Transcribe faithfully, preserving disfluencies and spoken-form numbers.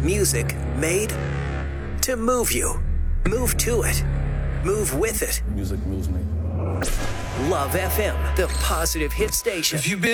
Music made to move you. Move to it. Move with it. Music moves me. Love F M, the positive hit station. If you've been